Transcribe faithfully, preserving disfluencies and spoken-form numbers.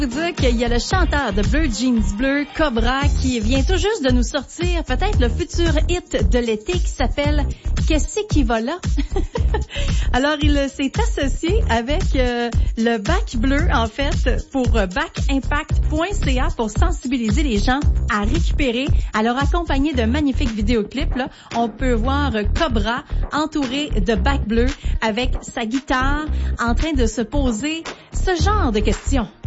Vous dire qu'il y a le chanteur de Bleu Jeans Bleu, Cobra, qui vient tout juste de nous sortir peut-être le futur hit de l'été qui s'appelle Qu'est-ce qui va là? Alors, il s'est associé avec euh, le Bac Bleu, en fait, pour bac impact point c a pour sensibiliser les gens à récupérer. Alors, accompagné de magnifiques vidéoclips, là, on peut voir Cobra entouré de Bac Bleu avec sa guitare en train de se poser ce genre de questions.